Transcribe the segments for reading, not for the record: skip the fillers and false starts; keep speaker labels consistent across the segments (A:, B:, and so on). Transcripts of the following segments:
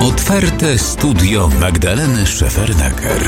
A: Otwarte studio Magdaleny Szefernaker.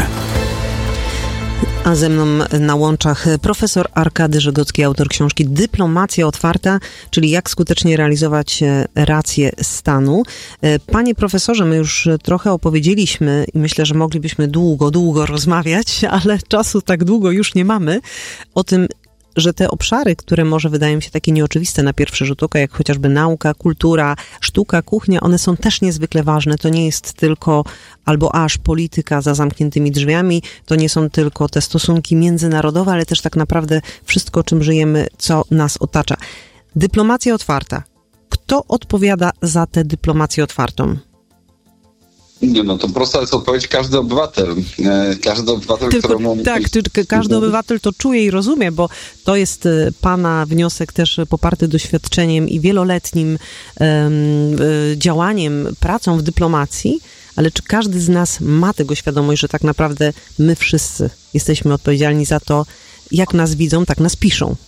B: A ze mną na łączach profesor Arkady Żegocki, autor książki Dyplomacja otwarta, czyli jak skutecznie realizować rację stanu. Panie profesorze, my już trochę opowiedzieliśmy i myślę, że moglibyśmy długo rozmawiać, ale czasu tak długo już nie mamy, o tym, że te obszary, które może wydają się takie nieoczywiste na pierwszy rzut oka, jak chociażby nauka, kultura, sztuka, kuchnia, one są też niezwykle ważne. To nie jest tylko albo aż polityka za zamkniętymi drzwiami, to nie są tylko te stosunki międzynarodowe, ale też tak naprawdę wszystko, czym żyjemy, co nas otacza. Dyplomacja otwarta. Kto odpowiada za tę dyplomację otwartą?
C: Nie, no to prosta jest odpowiedź: każdy obywatel. Każdy obywatel, któremu...
B: Tak, każdy obywatel to czuje i rozumie, bo to jest pana wniosek też poparty doświadczeniem i wieloletnim działaniem, pracą w dyplomacji, ale czy każdy z nas ma tego świadomość, że tak naprawdę my wszyscy jesteśmy odpowiedzialni za to, jak nas widzą, tak nas piszą?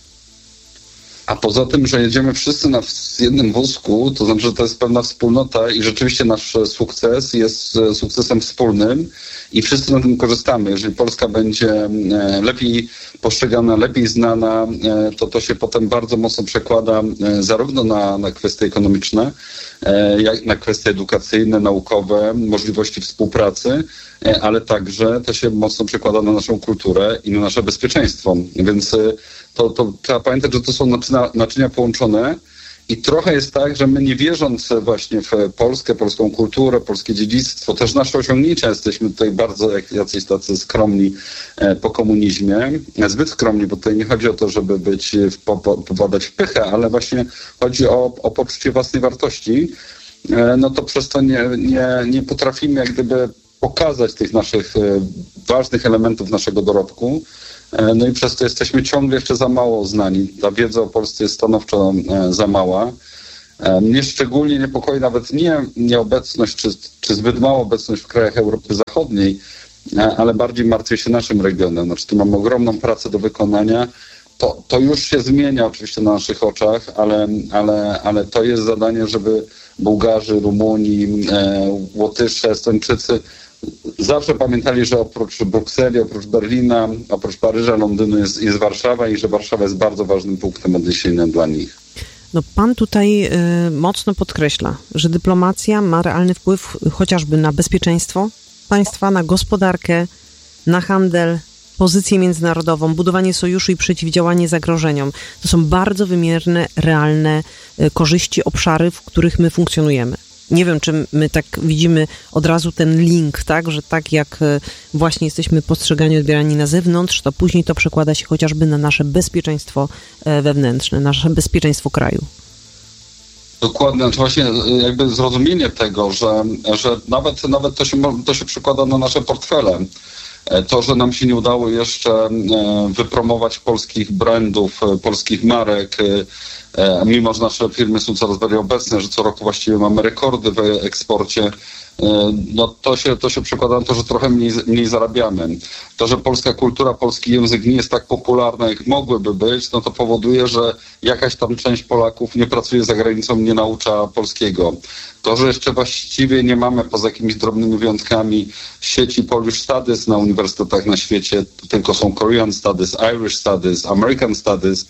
C: A poza tym, że jedziemy wszyscy w jednym wózku, to znaczy, że to jest pewna wspólnota i rzeczywiście nasz sukces jest sukcesem wspólnym i wszyscy na tym korzystamy. Jeżeli Polska będzie lepiej postrzegana, lepiej znana, to się potem bardzo mocno przekłada zarówno na kwestie ekonomiczne, jak na kwestie edukacyjne, naukowe, możliwości współpracy, ale także to się mocno przekłada na naszą kulturę i na nasze bezpieczeństwo. Więc to trzeba pamiętać, że to są naczynia połączone i trochę jest tak, że my, nie wierząc właśnie w Polskę, polską kulturę, polskie dziedzictwo, też nasze osiągnięcia, jesteśmy tutaj bardzo jacyś tacy skromni po komunizmie, zbyt skromni, bo tutaj nie chodzi o to, żeby popadać w pychę, ale właśnie chodzi o poczucie własnej wartości, no to przez to nie potrafimy jak gdyby pokazać tych naszych ważnych elementów naszego dorobku. No i przez to jesteśmy ciągle jeszcze za mało znani. Ta wiedza o Polsce jest stanowczo za mała. Mnie szczególnie niepokoi nawet nie nieobecność, czy zbyt mała obecność w krajach Europy Zachodniej, ale bardziej martwię się naszym regionem. Znaczy, tu mamy ogromną pracę do wykonania. To już się zmienia oczywiście na naszych oczach, ale to jest zadanie, żeby Bułgarzy, Rumuni, Łotysze, Estończycy zawsze pamiętali, że oprócz Brukseli, oprócz Berlina, oprócz Paryża, Londynu jest Warszawa i że Warszawa jest bardzo ważnym punktem odniesienia dla nich.
B: No pan tutaj mocno podkreśla, że dyplomacja ma realny wpływ chociażby na bezpieczeństwo państwa, na gospodarkę, na handel, pozycję międzynarodową, budowanie sojuszu i przeciwdziałanie zagrożeniom. To są bardzo wymierne, realne korzyści, obszary, w których my funkcjonujemy. Nie wiem, czy my tak widzimy od razu ten link, tak, że tak jak właśnie jesteśmy postrzegani, odbierani na zewnątrz, to później to przekłada się chociażby na nasze bezpieczeństwo wewnętrzne, nasze bezpieczeństwo kraju.
C: Dokładnie, znaczy właśnie jakby zrozumienie tego, że nawet to się przekłada na nasze portfele. To, że nam się nie udało jeszcze wypromować polskich brandów, polskich marek, mimo że nasze firmy są coraz bardziej obecne, że co roku właściwie mamy rekordy w eksporcie, no to się przekłada na to, że trochę mniej zarabiamy. To, że polska kultura, polski język nie jest tak popularna, jak mogłyby być, no to powoduje, że jakaś tam część Polaków nie pracuje za granicą, nie naucza polskiego. To, że jeszcze właściwie nie mamy, poza jakimiś drobnymi wyjątkami, sieci Polish Studies na uniwersytetach na świecie, tylko są Korean Studies, Irish Studies, American Studies,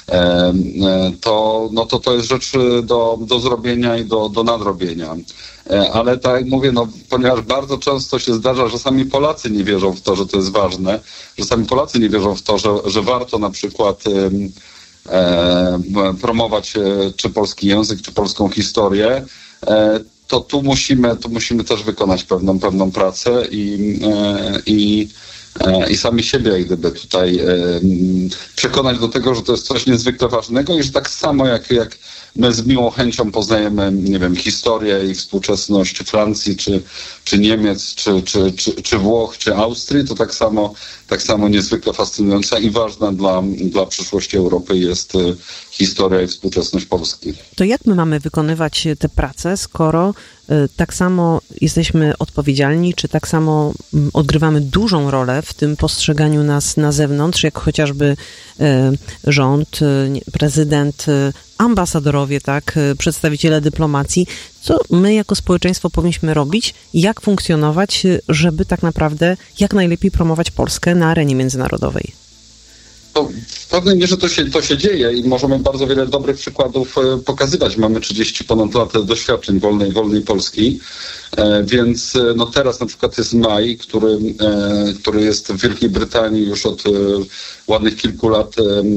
C: to jest rzecz do zrobienia i do nadrobienia. Ale tak jak mówię, ponieważ bardzo często się zdarza, że sami Polacy nie wierzą w to, że to jest ważne, że sami Polacy nie wierzą w to, że warto na przykład promować czy polski język, czy polską historię, to tu musimy też wykonać pewną pracę i sami siebie jak gdyby tutaj przekonać do tego, że to jest coś niezwykle ważnego i że tak samo jak my z miłą chęcią poznajemy, nie wiem, historię i współczesność Francji, czy Niemiec, czy Włoch, czy Austrii, to tak samo niezwykle fascynująca i ważna dla przyszłości Europy jest historia i współczesność Polski.
B: To jak my mamy wykonywać tę pracę, skoro tak samo jesteśmy odpowiedzialni, czy tak samo odgrywamy dużą rolę w tym postrzeganiu nas na zewnątrz, jak chociażby rząd, prezydent, ambasadorowie, tak, przedstawiciele dyplomacji. Co my jako społeczeństwo powinniśmy robić? Jak funkcjonować, żeby tak naprawdę jak najlepiej promować Polskę na arenie międzynarodowej?
C: W pewnej mierze to się dzieje i możemy bardzo wiele dobrych przykładów pokazywać. Mamy 30 ponad lat doświadczeń wolnej Polski, więc no teraz na przykład jest maj, który jest w Wielkiej Brytanii już od ładnych kilku lat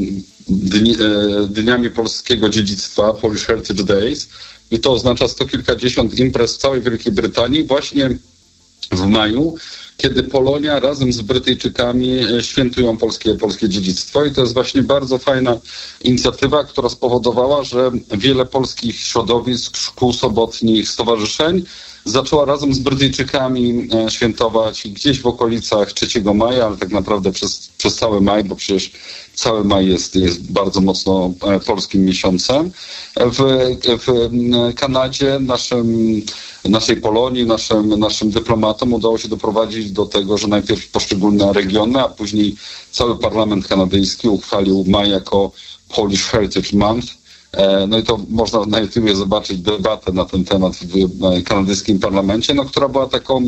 C: dniami polskiego dziedzictwa, Polish Heritage Days, i to oznacza sto kilkadziesiąt imprez w całej Wielkiej Brytanii właśnie w maju, kiedy Polonia razem z Brytyjczykami świętują polskie dziedzictwo. I to jest właśnie bardzo fajna inicjatywa, która spowodowała, że wiele polskich środowisk, szkół sobotnich, stowarzyszeń zaczęła razem z Brytyjczykami świętować gdzieś w okolicach 3 maja, ale tak naprawdę przez cały maj, bo przecież cały maj jest bardzo mocno polskim miesiącem. W Kanadzie naszej Polonii, naszym dyplomatom udało się doprowadzić do tego, że najpierw poszczególne regiony, a później cały parlament kanadyjski uchwalił maj jako Polish Heritage Month. No i to można na YouTubie zobaczyć debatę na ten temat w kanadyjskim parlamencie, która była taką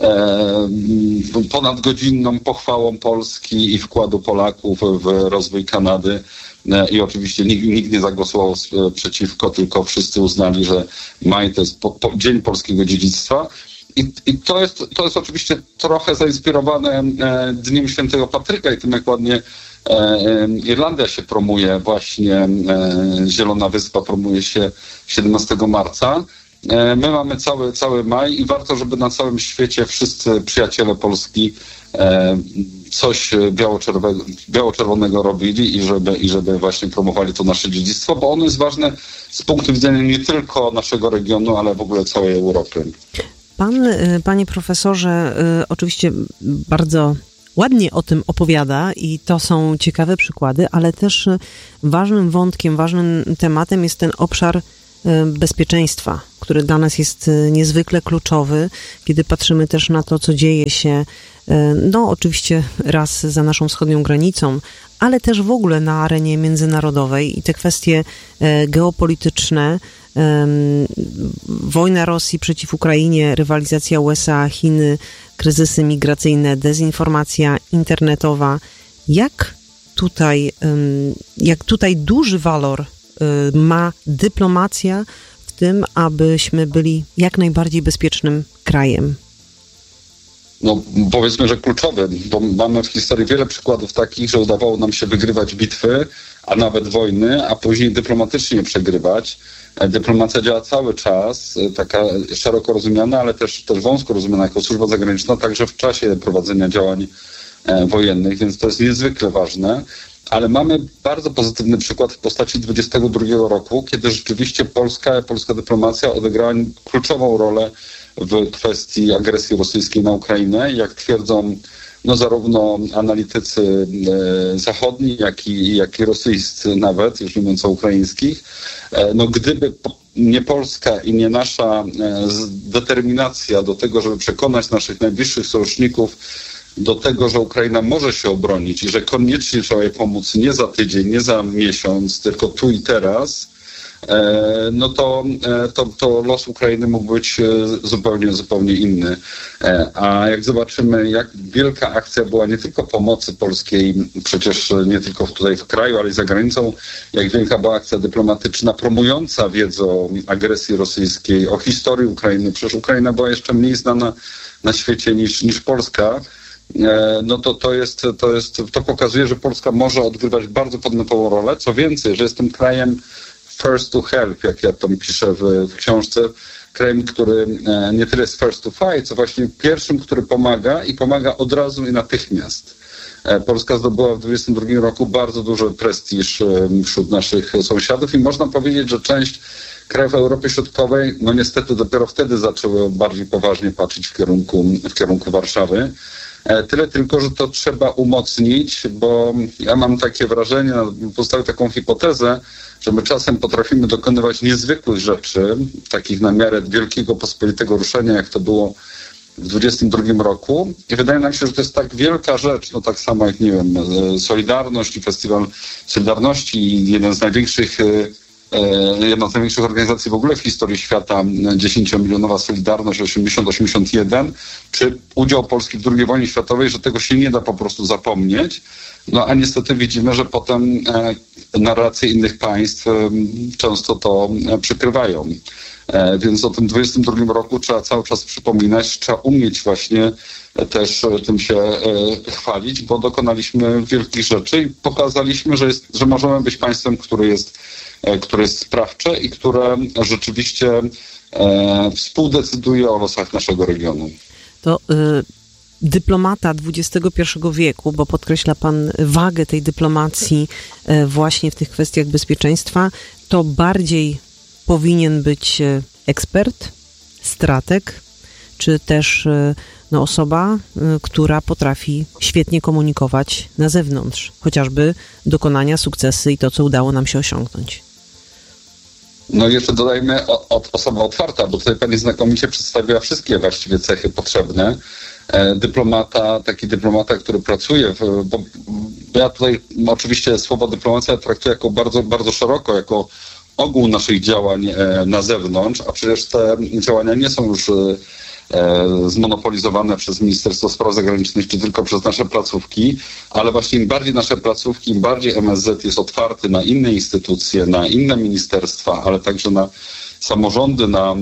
C: ponadgodzinną pochwałą Polski i wkładu Polaków w rozwój Kanady. I oczywiście nikt nie zagłosował przeciwko, tylko wszyscy uznali, że maj to jest Dzień Polskiego Dziedzictwa. I to jest oczywiście trochę zainspirowane Dniem Świętego Patryka i tym, jak ładnie Irlandia się promuje, właśnie Zielona Wyspa promuje się 17 marca. My mamy cały maj i warto, żeby na całym świecie wszyscy przyjaciele Polski coś biało-czerwonego robili i żeby właśnie promowali to nasze dziedzictwo, bo ono jest ważne z punktu widzenia nie tylko naszego regionu, ale w ogóle całej Europy.
B: Pan, panie profesorze, oczywiście bardzo ładnie o tym opowiada i to są ciekawe przykłady, ale też ważnym wątkiem, ważnym tematem jest ten obszar bezpieczeństwa, który dla nas jest niezwykle kluczowy, kiedy patrzymy też na to, co dzieje się, no oczywiście raz za naszą wschodnią granicą, ale też w ogóle na arenie międzynarodowej i te kwestie geopolityczne, wojna Rosji przeciw Ukrainie, rywalizacja USA, Chiny, kryzysy migracyjne, dezinformacja internetowa. Jak tutaj duży walor ma dyplomacja w tym, abyśmy byli jak najbardziej bezpiecznym krajem?
C: No powiedzmy, że kluczowy, bo mamy w historii wiele przykładów takich, że udawało nam się wygrywać bitwy, a nawet wojny, a później dyplomatycznie przegrywać. Dyplomacja działa cały czas, taka szeroko rozumiana, ale też wąsko rozumiana jako służba zagraniczna, także w czasie prowadzenia działań wojennych, więc to jest niezwykle ważne. Ale mamy bardzo pozytywny przykład w postaci 2022 roku, kiedy rzeczywiście polska dyplomacja odegrała kluczową rolę w kwestii agresji rosyjskiej na Ukrainę. Jak twierdzą zarówno analitycy zachodni, jak i rosyjscy nawet, już nie mówiąc o ukraińskich, gdyby nie Polska i nie nasza determinacja do tego, żeby przekonać naszych najbliższych sojuszników do tego, że Ukraina może się obronić i że koniecznie trzeba jej pomóc nie za tydzień, nie za miesiąc, tylko tu i teraz, to los Ukrainy mógł być zupełnie inny. A jak zobaczymy, jak wielka akcja była nie tylko pomocy polskiej, przecież nie tylko tutaj w kraju, ale i za granicą, jak wielka była akcja dyplomatyczna promująca wiedzę o agresji rosyjskiej, o historii Ukrainy. Przecież Ukraina była jeszcze mniej znana na świecie niż Polska. To pokazuje, że Polska może odgrywać bardzo podmiotową rolę. Co więcej, że jest tym krajem first to help, jak ja to piszę w książce, krajem, który nie tyle jest first to fight, co właśnie pierwszym, który pomaga i pomaga od razu i natychmiast. Polska zdobyła w 2022 roku bardzo duży prestiż wśród naszych sąsiadów i można powiedzieć, że część krajów Europy Środkowej, niestety dopiero wtedy zaczęły bardziej poważnie patrzeć w kierunku Warszawy. Tyle tylko, że to trzeba umocnić, bo ja mam takie wrażenie, postawię taką hipotezę, że my czasem potrafimy dokonywać niezwykłych rzeczy, takich na miarę wielkiego, pospolitego ruszenia, jak to było w 2022 roku. I wydaje nam się, że to jest tak wielka rzecz, tak samo jak, nie wiem, Solidarność i Festiwal Solidarności i jeden z największych jedna z największych organizacji w ogóle w historii świata, 10-milionowa Solidarność 80-81, czy udział Polski w II wojnie światowej, że tego się nie da po prostu zapomnieć. No a niestety widzimy, że potem narracje innych państw często to przykrywają. Więc o tym 22 roku trzeba cały czas przypominać, trzeba umieć właśnie też tym się chwalić, bo dokonaliśmy wielkich rzeczy i pokazaliśmy, że możemy być państwem, które jest sprawcze i które rzeczywiście współdecyduje o losach naszego regionu.
B: To dyplomata XXI wieku, bo podkreśla pan wagę tej dyplomacji właśnie w tych kwestiach bezpieczeństwa, to bardziej powinien być ekspert, strateg, czy też osoba, która potrafi świetnie komunikować na zewnątrz, chociażby dokonania, sukcesy i to, co udało nam się osiągnąć.
C: No i jeszcze dodajmy osoba otwarta, bo tutaj pani znakomicie przedstawiła wszystkie właściwie cechy potrzebne. Taki dyplomata, który pracuje, bo ja tutaj oczywiście słowo dyplomacja traktuję jako bardzo, bardzo szeroko, jako ogół naszych działań na zewnątrz, a przecież te działania nie są już zmonopolizowane przez Ministerstwo Spraw Zagranicznych, czy tylko przez nasze placówki, ale właśnie im bardziej nasze placówki, im bardziej MSZ jest otwarty na inne instytucje, na inne ministerstwa, ale także na samorządy, na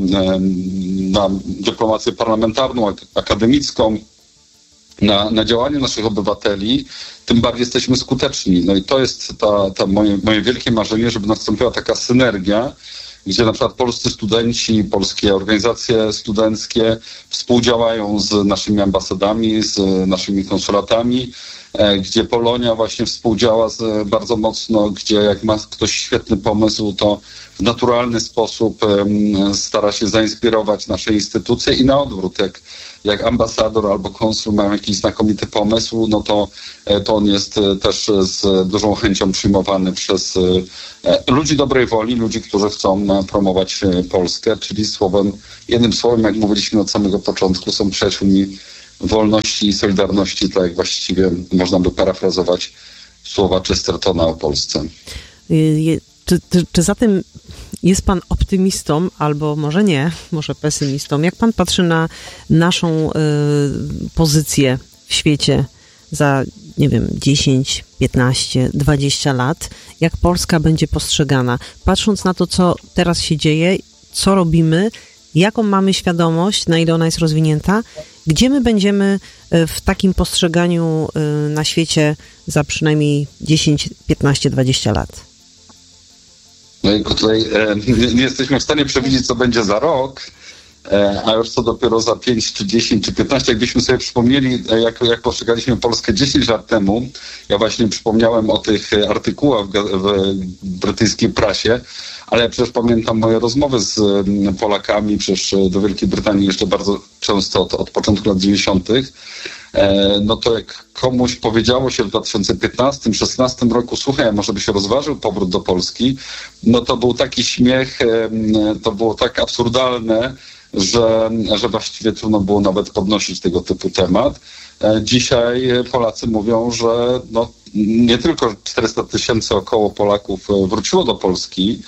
C: dyplomację parlamentarną, akademicką, na działanie naszych obywateli, tym bardziej jesteśmy skuteczni. No i to jest moje wielkie marzenie, żeby nastąpiła taka synergia, gdzie na przykład polscy studenci, polskie organizacje studenckie współdziałają z naszymi ambasadami, z naszymi konsulatami, gdzie Polonia właśnie współdziała bardzo mocno, gdzie jak ma ktoś świetny pomysł, to w naturalny sposób stara się zainspirować nasze instytucje i na odwrót, jak ambasador albo konsul mają jakiś znakomity pomysł, no to on jest też z dużą chęcią przyjmowany przez ludzi dobrej woli, ludzi, którzy chcą promować Polskę, czyli jednym słowem, jak mówiliśmy od samego początku, są przyjaciółmi wolności i solidarności, tak jak właściwie można by parafrazować słowa Chestertona o Polsce.
B: Czy zatem jest pan optymistą, albo może nie, może pesymistą? Jak pan patrzy na naszą pozycję w świecie za, 10, 15, 20 lat? Jak Polska będzie postrzegana? Patrząc na to, co teraz się dzieje, co robimy, jaką mamy świadomość, na ile ona jest rozwinięta, gdzie my będziemy w takim postrzeganiu na świecie za przynajmniej 10, 15, 20 lat?
C: No i tutaj nie jesteśmy w stanie przewidzieć, co będzie za rok, a już co dopiero za 5, czy 10, czy 15. Jakbyśmy sobie przypomnieli, jak postrzegaliśmy Polskę 10 lat temu, ja właśnie przypomniałem o tych artykułach w brytyjskiej prasie, ale ja przecież pamiętam moje rozmowy z Polakami, przecież do Wielkiej Brytanii jeszcze bardzo często od początku lat 90. No to jak komuś powiedziało się w 2015-16 roku, słuchaj, może by się rozważył powrót do Polski, no to był taki śmiech, to było tak absurdalne, że właściwie trudno było nawet podnosić tego typu temat. Dzisiaj Polacy mówią, że nie tylko 400 000 około Polaków wróciło do Polski,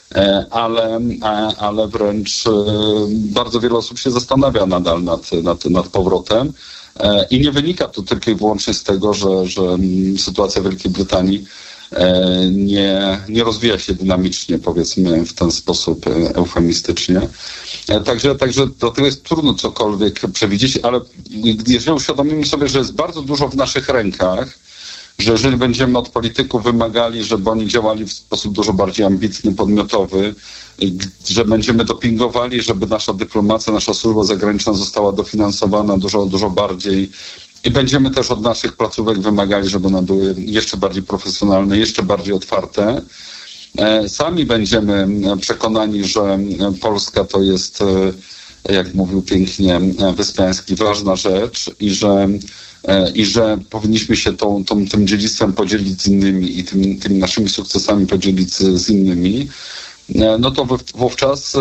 C: ale wręcz bardzo wiele osób się zastanawia nadal nad powrotem. I nie wynika to tylko i wyłącznie z tego, że sytuacja w Wielkiej Brytanii nie rozwija się dynamicznie, powiedzmy w ten sposób eufemistycznie. Także do tego jest trudno cokolwiek przewidzieć, ale jeżeli uświadomimy sobie, że jest bardzo dużo w naszych rękach, że jeżeli będziemy od polityków wymagali, żeby oni działali w sposób dużo bardziej ambitny, podmiotowy, że będziemy dopingowali, żeby nasza dyplomacja, nasza służba zagraniczna została dofinansowana dużo bardziej i będziemy też od naszych placówek wymagali, żeby one były jeszcze bardziej profesjonalne, jeszcze bardziej otwarte. Sami będziemy przekonani, że Polska to jest, jak mówił pięknie Wyspiański, ważna rzecz i że powinniśmy się tym dziedzictwem podzielić z innymi i tymi naszymi sukcesami podzielić z innymi, no to wówczas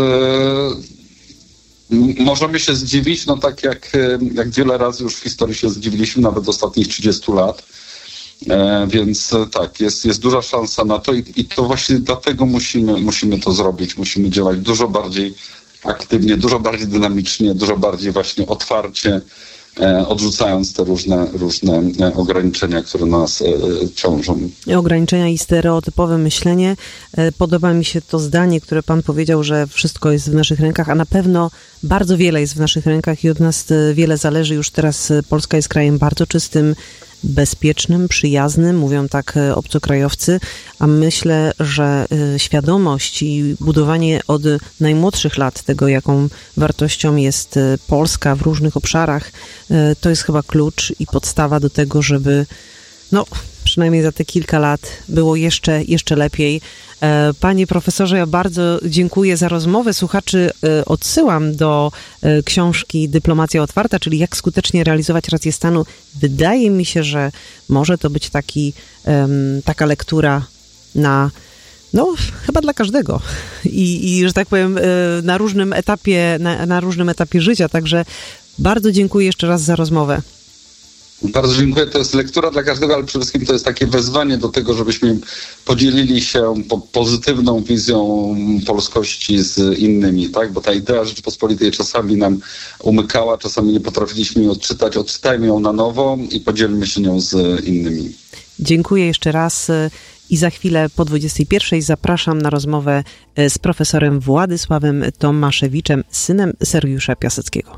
C: możemy się zdziwić, tak jak wiele razy już w historii się zdziwiliśmy, nawet ostatnich 30 lat, Więc tak, jest duża szansa na to i to właśnie dlatego musimy to zrobić. Musimy działać dużo bardziej aktywnie, dużo bardziej dynamicznie, dużo bardziej właśnie otwarcie, odrzucając te różne ograniczenia, które na nas ciążą.
B: Ograniczenia i stereotypowe myślenie. Podoba mi się to zdanie, które pan powiedział, że wszystko jest w naszych rękach, a na pewno bardzo wiele jest w naszych rękach i od nas wiele zależy. Już teraz Polska jest krajem bardzo czystym, bezpiecznym, przyjaznym, mówią tak obcokrajowcy, a myślę, że świadomość i budowanie od najmłodszych lat tego, jaką wartością jest Polska w różnych obszarach, to jest chyba klucz i podstawa do tego, żeby przynajmniej za te kilka lat było jeszcze lepiej. Panie profesorze, ja bardzo dziękuję za rozmowę. Słuchaczy odsyłam do książki Dyplomacja otwarta, czyli jak skutecznie realizować rację stanu. Wydaje mi się, że może to być taka lektura chyba dla każdego. I że tak powiem, na różnym etapie życia. Także bardzo dziękuję jeszcze raz za rozmowę.
C: Bardzo dziękuję. To jest lektura dla każdego, ale przede wszystkim to jest takie wezwanie do tego, żebyśmy podzielili się pozytywną wizją polskości z innymi, tak? Bo ta idea Rzeczypospolitej czasami nam umykała, czasami nie potrafiliśmy jej odczytać. Odczytajmy ją na nowo i podzielmy się nią z innymi.
B: Dziękuję jeszcze raz i za chwilę po 21:00 zapraszam na rozmowę z profesorem Władysławem Tomaszewiczem, synem Sergiusza Piaseckiego.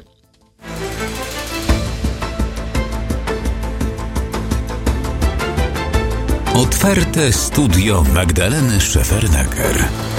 A: Otwarte studio Magdaleny Szefernaker.